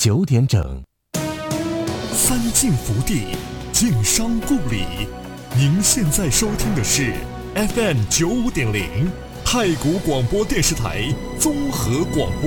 9点整。 三晋福地，晋商故里。您现在收听的是 FM 95.0太谷广播电视台综合广播。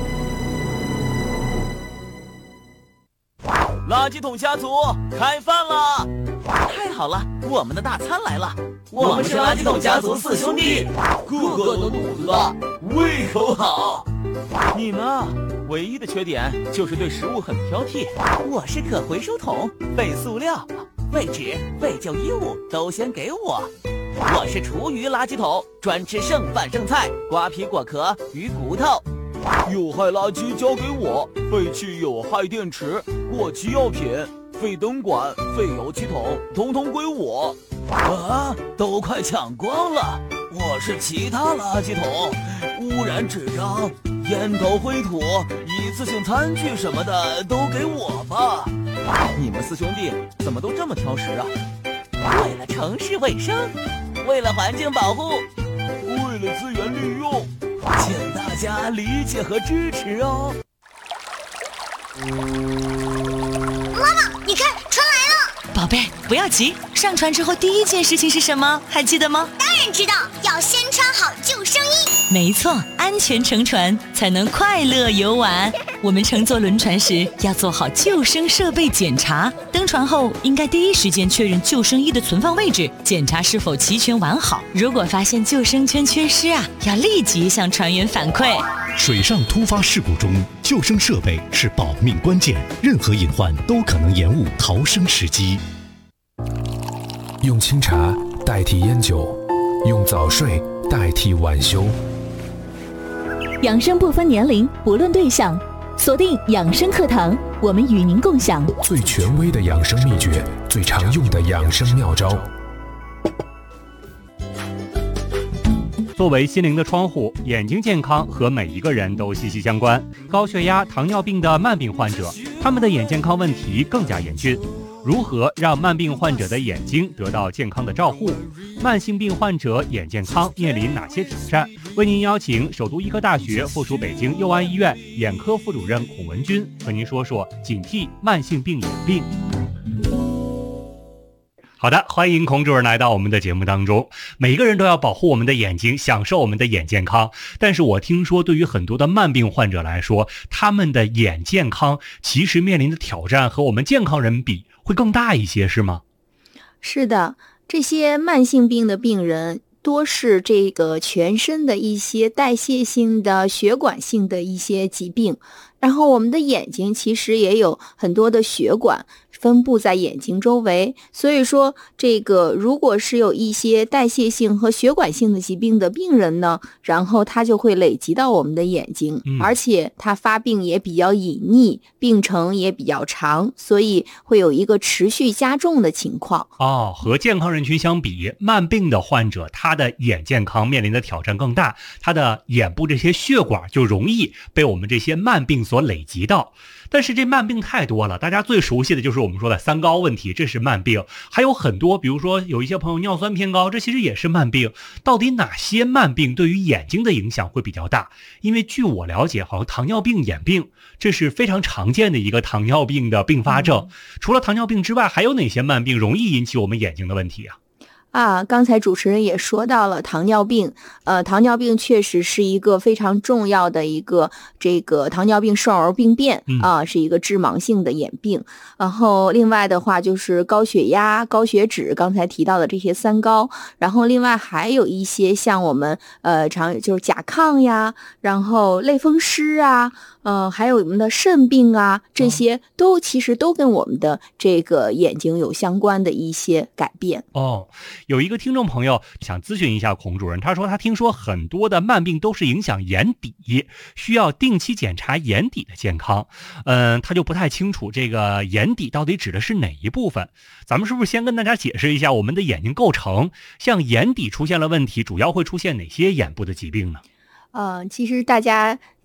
垃圾桶家族开饭了！太好了，我们的大餐来了！我们是垃圾桶家族4兄弟，个个都肚子大，胃口好。你呢？唯一的缺点就是对食物很挑剔。我是可回收桶，废塑料、废纸、废旧衣物都先给我。我是厨余垃圾桶，专吃剩饭剩菜、瓜皮果壳、鱼骨头。有害垃圾交给我，废弃有害电池、过期药品、废灯管、废油漆桶，统统归我。啊，都快抢光了！我是其他垃圾桶，污染纸张、烟头灰土、一次性餐具什么的都给我吧。你们4兄弟怎么都这么挑食啊？为了城市卫生，为了环境保护，为了资源利用，请大家理解和支持哦。 妈妈，你看船来了！ 宝贝，不要急，上船之后第一件事情是什么？还记得吗？ 当然知道，要先穿好救生衣。 没错，安全乘船才能快乐游玩。我们乘坐轮船时要做好救生设备检查，登船后应该第一时间确认救生衣的存放位置，检查是否齐全完好。如果发现救生圈缺失要立即向船员反馈。 水上突发事故中，救生设备是保命关键，任何隐患都可能延误逃生时机。 用清茶代替烟酒，用早睡代替晚休。 养生不分年龄，不论对象，锁定养生课堂，我们与您共享最权威的养生秘诀，最常用的养生妙招。 作为心灵的窗户，眼睛健康和每一个人都息息相关。高血压、糖尿病的慢病患者，他们的眼健康问题更加严峻。如何让慢病患者的眼睛得到健康的照护？慢性病患者眼健康面临哪些挑战？为您邀请首都医科大学附属北京佑安医院眼科副主任孔文军和您说说警惕慢性病眼病。好的，欢迎孔主任来到我们的节目当中。每个人都要保护我们的眼睛，享受我们的眼健康。但是我听说对于很多的慢病患者来说，他们的眼健康其实面临的挑战和我们健康人比会更大一些，是吗？ 是的，这些慢性病的病人多是这个全身的一些代谢性的血管性的一些疾病，然后我们的眼睛其实也有很多的血管分布在眼睛周围，所以说这个如果是有一些代谢性和血管性的疾病的病人呢，然后他就会累积到我们的眼睛，而且他发病也比较隐匿，病程也比较长，所以会有一个持续加重的情况。 和健康人群相比，慢病的患者他的眼健康面临的挑战更大，他的眼部这些血管就容易被我们这些慢病所累积到。但是这慢病太多了，大家最熟悉的就是我们说的3高问题，这是慢病。还有很多，比如说有一些朋友尿酸偏高，这其实也是慢病。到底哪些慢病对于眼睛的影响会比较大？因为据我了解，好像糖尿病眼病这是非常常见的一个糖尿病的并发症。除了糖尿病之外，还有哪些慢病容易引起我们眼睛的问题刚才主持人也说到了糖尿病，糖尿病确实是一个非常重要的一个这个糖尿病双儿病变是一个致盲性的眼病。然后另外的话就是高血压、高血脂，刚才提到的这些3高，然后另外还有一些像我们就是甲亢呀，然后类风湿还有我们的肾病这些其实都跟我们的这个眼睛有相关的一些改变。 有一个听众朋友想咨询一下孔主任，他说他听说很多的慢病都是影响眼底，需要定期检查眼底的健康。他就不太清楚这个眼底到底指的是哪一部分。咱们是不是先跟大家解释一下我们的眼睛构成，像眼底出现了问题，主要会出现哪些眼部的疾病呢？ 其实大家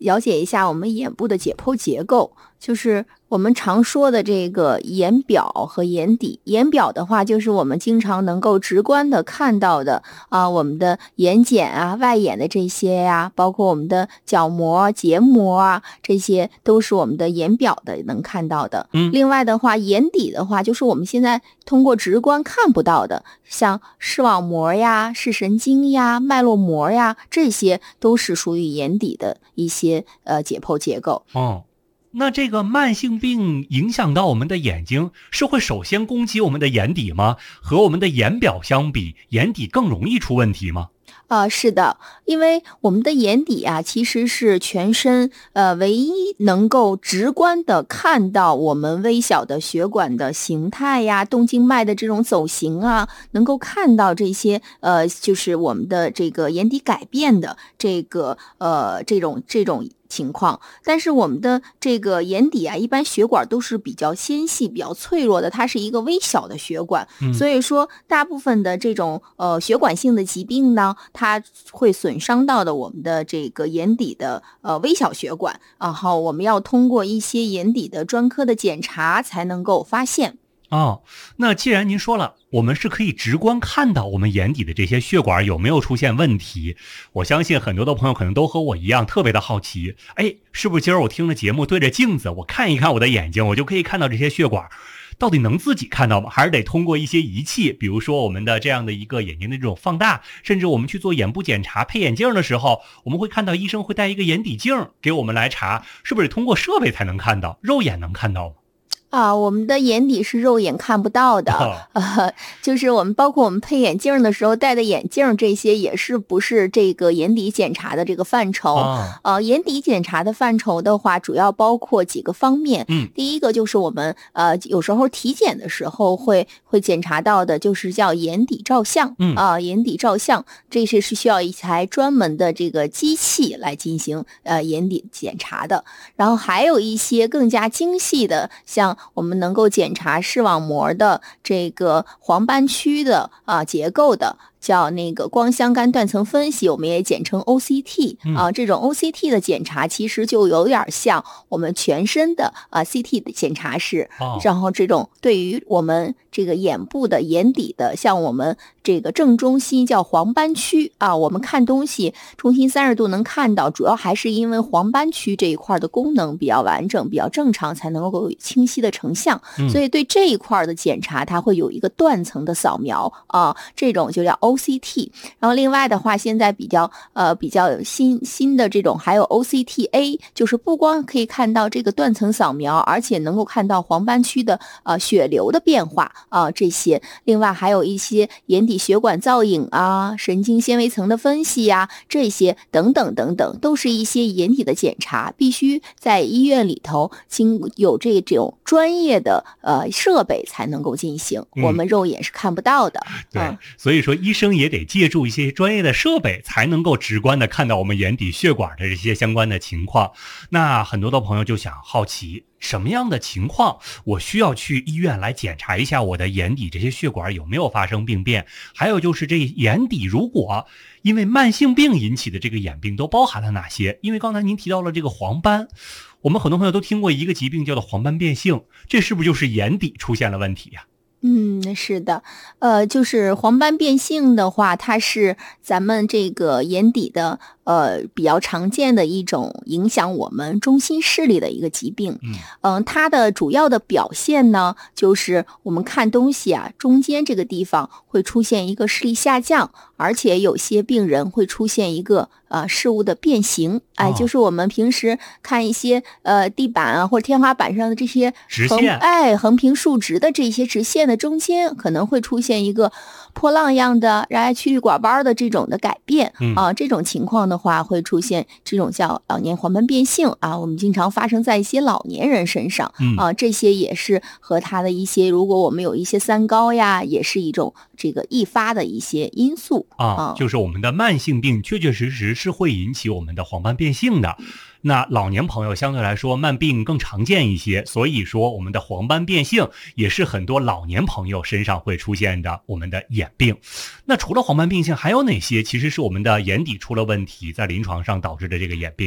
了解一下我们眼部的解剖结构，就是我们常说的这个眼表和眼底。眼表的话，就是我们经常能够直观的看到的我们的眼睑啊、外眼的这些呀，包括我们的角膜、结膜啊，这些都是我们的眼表的能看到的。另外的话，眼底的话，就是我们现在通过直观看不到的，像视网膜呀、视神经呀、脉络膜呀，这些都是属于眼底的一些解剖结构。 那这个慢性病影响到我们的眼睛，是会首先攻击我们的眼底吗？和我们的眼表相比，眼底更容易出问题吗？ 是的，因为我们的眼底啊，其实是全身唯一能够直观的看到我们微小的血管的形态呀、动静脉的这种走形啊，能够看到这些就是我们的这个眼底改变的这个这种情况。但是我们的这个眼底啊，一般血管都是比较纤细、比较脆弱的，它是一个微小的血管，所以说大部分的这种血管性的疾病呢，它会损伤到的我们的这个眼底的微小血管，然后我们要通过一些眼底的专科的检查才能够发现。 那既然您说了，我们是可以直观看到我们眼底的这些血管有没有出现问题，我相信很多的朋友可能都和我一样特别的好奇，是不是今儿我听了节目对着镜子我看一看我的眼睛，我就可以看到这些血管到底能自己看到吗？还是得通过一些仪器，比如说我们的这样的一个眼睛的这种放大，甚至我们去做眼部检查配眼镜的时候，我们会看到医生会带一个眼底镜给我们来查，是不是通过设备才能看到，肉眼能看到吗？ 我们的眼底是肉眼看不到的，就是我们包括我们配眼镜的时候戴的眼镜，这些也是不是这个眼底检查的这个范畴。眼底检查的范畴的话，主要包括几个方面。第一个就是我们有时候体检的时候会检查到的，就是叫眼底照相。眼底照相，这是需要一台专门的这个机器来进行眼底检查的。然后还有一些更加精细的，像我们能够检查视网膜的这个黄斑区的结构的，叫那个光相干断层分析，我们也简称 OCT。这种 OCT 的检查其实就有点像我们全身的CT 的检查室。然后这种对于我们这个眼部的眼底的，像我们这个正中心叫黄斑区我们看东西中心30度能看到，主要还是因为黄斑区这一块的功能比较完整、比较正常，才能够清晰的成像。所以对这一块的检查，它会有一个断层的扫描这种就叫 OCT。然后另外的话，现在比较新的这种还有 OCTA， 就是不光可以看到这个断层扫描，而且能够看到黄斑区的血流的变化这些。另外还有一些眼底血管造影神经纤维层的分析这些等等等等，都是一些眼底的检查，必须在医院里头有这种专业的设备才能够进行，我们肉眼是看不到的。 对，所以说医生也得借助一些专业的设备，才能够直观的看到我们眼底血管的这些相关的情况。那很多的朋友就想好奇，什么样的情况我需要去医院来检查一下我的眼底这些血管有没有发生病变？还有就是这眼底如果因为慢性病引起的这个眼病都包含了哪些？因为刚才您提到了这个黄斑，我们很多朋友都听过一个疾病叫做黄斑变性，这是不是就是眼底出现了问题呀？ 是的，就是黄斑变性的话，它是咱们这个眼底的比较常见的一种影响我们中心视力的一个疾病。它的主要的表现呢，就是我们看东西中间这个地方会出现一个视力下降，而且有些病人会出现一个事物的变形。就是我们平时看一些地板或者天花板上的这些直线， 横平竖直的这些直线的中间可能会出现一个波浪样的曲率拐弯的这种的改变。这种情况的话会出现这种叫老年黄斑变性我们经常发生在一些老年人身上。这些也是和他的一些，如果我们有一些三高也是一种这个易发的一些因素就是我们的慢性病确确实实是会引起我们的黄斑变性的。那老年朋友相对来说慢病更常见一些，所以说我们的黄斑变性也是很多老年朋友身上会出现的我们的眼病。那除了黄斑变性还有哪些其实是我们的眼底出了问题在临床上导致的这个眼病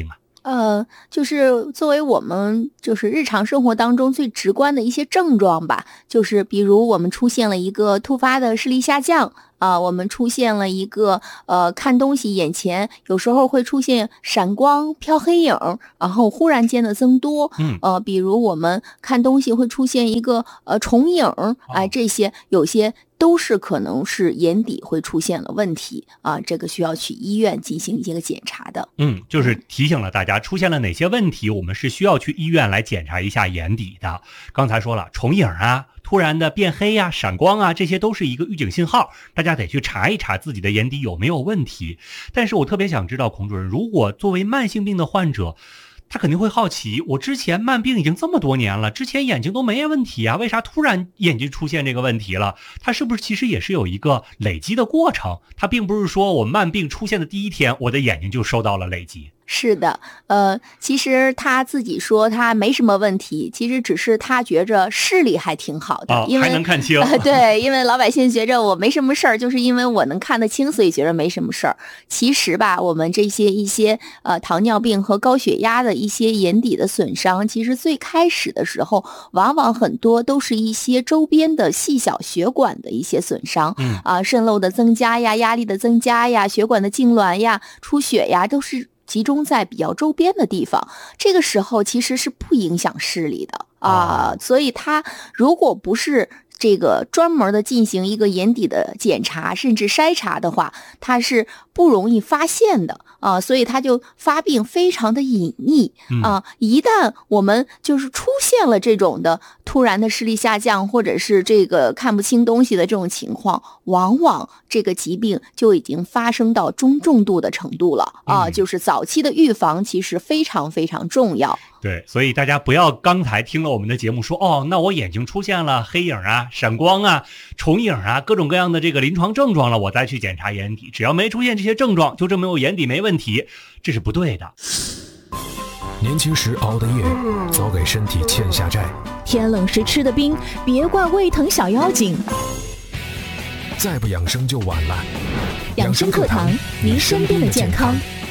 就是作为我们就是日常生活当中最直观的一些症状吧，就是比如我们出现了一个突发的视力下降我们出现了一个看东西眼前有时候会出现闪光、飘黑影，然后忽然间的增多，比如我们看东西会出现一个重影这些有些都是可能是眼底会出现了问题这个需要去医院进行一个检查的。 就是提醒了大家出现了哪些问题，我们是需要去医院来检查一下眼底的。刚才说了，重影突然的变黑闪光这些都是一个预警信号，大家得去查一查自己的眼底有没有问题。但是我特别想知道，孔主任，如果作为慢性病的患者，他肯定会好奇，我之前慢病已经这么多年了，之前眼睛都没问题为啥突然眼睛出现这个问题了？它是不是其实也是有一个累积的过程？它并不是说我慢病出现的第一天，我的眼睛就受到了累积。 是的，其实他自己说他没什么问题，其实只是他觉着视力还挺好的，因为还能看清。 对，因为老百姓觉着我没什么事儿，就是因为我能看得清，所以觉着没什么事儿。其实吧，我们这些一些糖尿病和高血压的一些眼底的损伤，其实最开始的时候，往往很多都是一些周边的细小血管的一些损伤，渗漏的增加呀，压力的增加呀，血管的痉挛呀，出血呀，都是集中在比较周边的地方，这个时候其实是不影响视力的所以它如果不是这个专门的进行一个眼底的检查甚至筛查的话，它是不容易发现的所以它就发病非常的隐匿一旦我们就是出现了这种的突然的视力下降，或者是这个看不清东西的这种情况，往往这个疾病就已经发生到中重度的程度了就是早期的预防其实非常非常重要。 对，所以大家不要刚才听了我们的节目说那我眼睛出现了黑影闪光重影各种各样的这个临床症状了，我再去检查眼底，只要没出现这些症状就证明我眼底没问题，这是不对的。 年轻时熬的夜，早给身体欠下债。 天冷时吃的冰，别怪胃疼小妖精。 再不养生就晚了。 养生课堂，您身边的健康。